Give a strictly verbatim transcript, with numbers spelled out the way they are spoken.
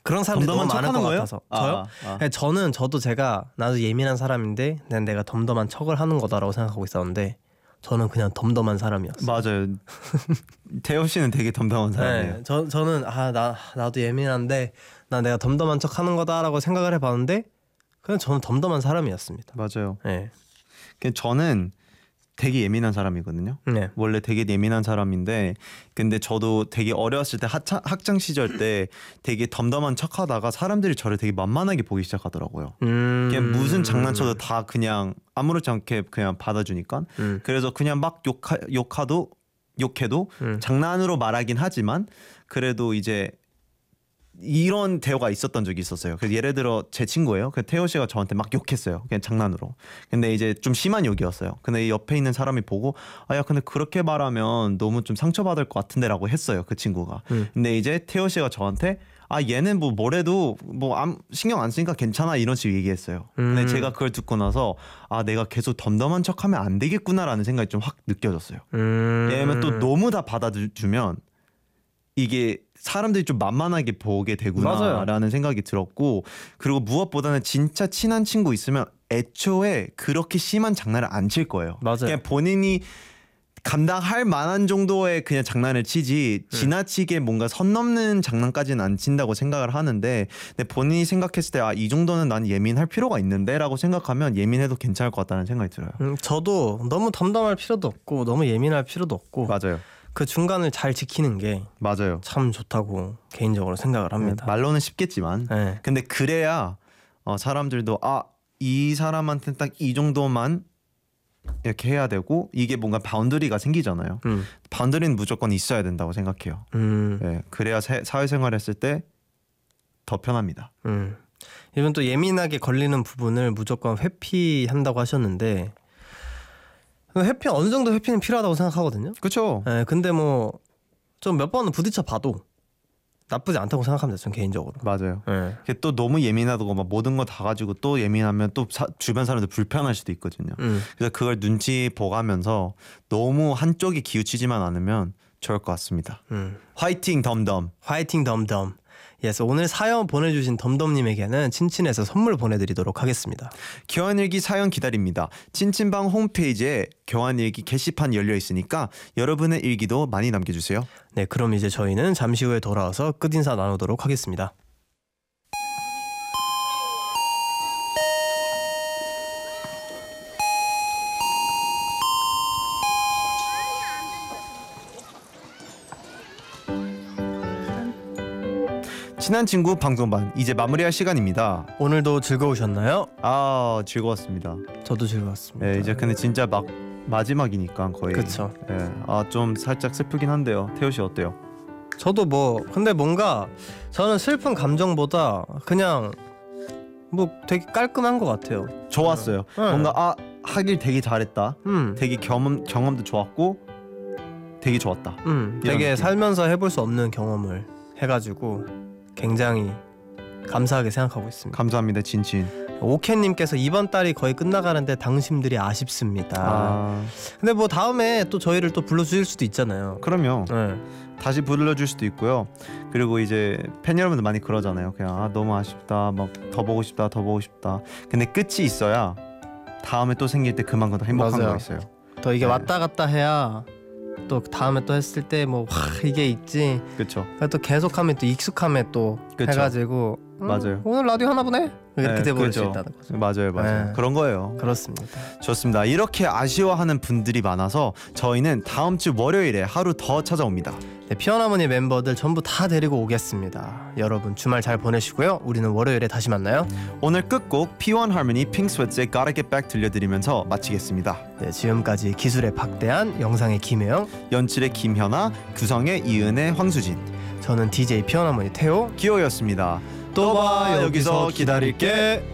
그런 사람들이 너무 많을 것 거예요? 같아서. 아, 저요? 아. 아. 저는 저도 제가 나도 예민한 사람인데 난 내가 덤덤한 척을 하는 거다라고 생각하고 있었는데 저는 그냥 덤덤한 사람이었어요. 맞아요. 태호 씨는 되게 덤덤한 사람이에요. 네, 저 저는 아 나 나도 예민한데 나 내가 덤덤한 척하는 거다라고 생각을 해봤는데 그냥 저는 덤덤한 사람이었습니다. 맞아요. 네. 저는 되게 예민한 사람이거든요. 네. 원래 되게 예민한 사람인데 근데 저도 되게 어렸을 때 학창, 학창 시절 때 되게 덤덤한 척하다가 사람들이 저를 되게 만만하게 보기 시작하더라고요. 음... 그냥 무슨 장난쳐도 다 그냥 아무렇지 않게 그냥 받아주니까 음. 그래서 그냥 막 욕하, 욕하도 욕해도 음. 장난으로 말하긴 하지만 그래도 이제 이런 대화가 있었던 적이 있었어요. 그래서 예를 들어 제 친구예요. 그 태호 씨가 저한테 막 욕했어요. 그냥 장난으로. 근데 이제 좀 심한 욕이었어요. 근데 옆에 있는 사람이 보고 아 야 근데 그렇게 말하면 너무 좀 상처받을 것 같은데라고 했어요. 그 친구가. 음. 근데 이제 태호 씨가 저한테 아 얘는 뭐 뭐래도 뭐 암, 신경 안 쓰니까 괜찮아 이런 식으로 얘기했어요. 음. 근데 제가 그걸 듣고 나서 아 내가 계속 덤덤한 척하면 안 되겠구나라는 생각이 좀 확 느껴졌어요. 음... 왜냐면 또 너무 다 받아주면 이게 사람들이 좀 만만하게 보게 되구나라는 맞아요. 생각이 들었고 그리고 무엇보다는 진짜 친한 친구 있으면 애초에 그렇게 심한 장난을 안 칠 거예요. 맞아요. 그냥 본인이 감당할 만한 정도의 그냥 장난을 치지 음. 지나치게 뭔가 선 넘는 장난까지는 안 친다고 생각을 하는데 근데 본인이 생각했을 때 아 이 정도는 난 예민할 필요가 있는데 라고 생각하면 예민해도 괜찮을 것 같다는 생각이 들어요. 음, 저도 너무 덤덤할 필요도 없고 너무 예민할 필요도 없고 맞아요. 그 중간을 잘 지키는 게 맞아요. 참 좋다고 개인적으로 생각을 합니다. 말로는 쉽겠지만 네. 근데 그래야 어, 사람들도 아 이 사람한테 딱 이 정도만 이렇게 해야 되고 이게 뭔가 바운더리가 생기잖아요. 음. 바운더리는 무조건 있어야 된다고 생각해요. 음. 네, 그래야 사, 사회생활 했을 때 더 편합니다. 음. 이번 또 예민하게 걸리는 부분을 무조건 회피한다고 하셨는데 회피 어느 정도 회피는 필요하다고 생각하거든요. 그렇죠. 네, 근데 뭐 좀 몇 번은 부딪혀 봐도 나쁘지 않다고 생각합니다. 전 개인적으로. 맞아요. 네. 이게 또 너무 예민하다고 막 모든 거 다 가지고 또 예민하면 또 사, 주변 사람들 불편할 수도 있거든요. 음. 그래서 그걸 눈치 보가면서 너무 한쪽이 기우치지만 않으면 좋을 것 같습니다. 음. 화이팅 덤덤. 화이팅 덤덤. 예스, 오늘 사연 보내주신 덤덤님에게는 친친에서 선물 보내드리도록 하겠습니다. 교환일기 사연 기다립니다. 친친방 홈페이지에 교환일기 게시판 열려 있으니까 여러분의 일기도 많이 남겨주세요. 네, 그럼 이제 저희는 잠시 후에 돌아와서 끝인사 나누도록 하겠습니다. 친한 친구 방송반 이제 마무리할 시간입니다. 오늘도 즐거우셨나요? 아 즐거웠습니다. 저도 즐거웠습니다. 네, 이제 근데 진짜 막 마지막이니까 거의. 그쵸. 네, 아좀 살짝 슬프긴 한데요. 태호 씨 어때요? 저도 뭐 근데 뭔가 저는 슬픈 감정보다 그냥 뭐 되게 깔끔한 것 같아요. 좋았어요. 네. 뭔가 아 하길 되게 잘했다. 음, 되게 경험 경험도 좋았고 되게 좋았다. 음, 이런 되게 느낌. 살면서 해볼 수 없는 경험을 해가지고 굉장히 감사하게 생각하고 있습니다. 감사합니다 진친. 오케님께서 이번 달이 거의 끝나가는데 당신들이 아쉽습니다. 아 근데 뭐 다음에 또 저희를 또 불러주실 수도 있잖아요. 그럼요. 네. 다시 불러줄 수도 있고요. 그리고 이제 팬 여러분들 많이 그러잖아요. 그냥 아 너무 아쉽다, 막 더 보고 싶다, 더 보고 싶다. 근데 끝이 있어야 다음에 또 생길 때 그만큼 더 행복한 맞아요. 거 있어요. 더 이게 네. 왔다 갔다 해야 또 다음에 또 했을 때 뭐 이게 있지. 그렇죠. 또 계속하면 또 익숙함에 또 그쵸. 해가지고 음, 맞아요. 오늘 라디오 하나 보네 이렇게 네, 돼버릴 그렇죠. 수 있다는 거죠. 맞아요, 맞아요. 네. 그런 거예요. 그렇습니다. 좋습니다. 이렇게 아쉬워하는 분들이 많아서 저희는 다음 주 월요일에 하루 더 찾아옵니다. 네, 피어나머니 멤버들 전부 다 데리고 오겠습니다. 여러분 주말 잘 보내시고요. 우리는 월요일에 다시 만나요. 오늘 끝곡 피원 하모니 핑스웨트의 Gotta Get Back 들려드리면서 마치겠습니다. 네, 지금까지 기술의 박대한, 영상의 김혜영, 연출의 김현아, 구성의 이은혜, 황수진, 저는 디제이 피어나머니 태호. 기호였습니다. 또 봐, 여기서 기다릴게.